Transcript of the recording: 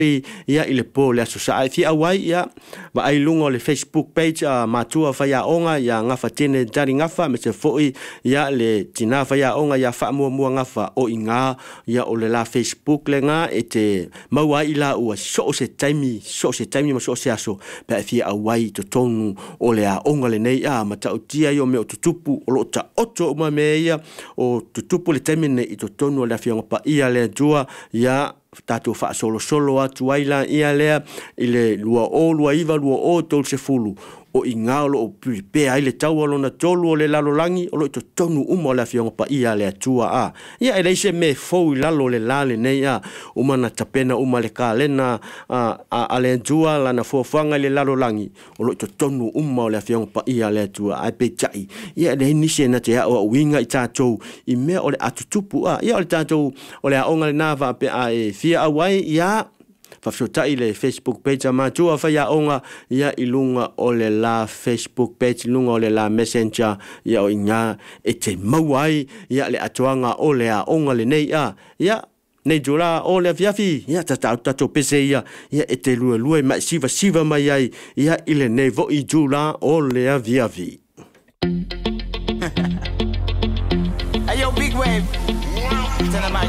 ia i le po le aso sa fi awai ia ba ai lungo le Facebook page matua faya onga ia ngafa tene jari ngafa me se foi ia le tina faya onga ia fa mua ngafa o inga ia o le la Facebook le nga e te maua ila ua so se taimi ma so se aso pe fi awai to tonu o le a onga le nei ma ta utia yo me o tutupu o lo ta oto ma me ia o tutupu le taimi nei i to tonu o le afionga pa ia le jua ia tato fa solo atu aila ia lea ile lua iva lua o tol se fulu o ingalo o pe ai le tau lo na tolu o le lalo langi o lo to tonu umo la fionga pa ia le atua ia ele se me fo lalo le lale nei o mana tapena uma le kalena a le jua la na fofanga le lalo langi o lo to tonu umo le fionga pa ia le atua ai pe chai ia le ni se na te o winga i tato i me o le atutupu ia o le tato o le onga le nava pe ai fia awai ia fafiotai le Facebook page matua faya onga ia ilunga o le la Facebook page lunga o le la Messenger ia o inga e te mauai ia le atuanga o le onga le nei ia nei jula o le fiafi ia tato pese ia e te lua ma siva mai ai ia ile nei vo i jula o le fiafi. Hey yo, big wave. Tell them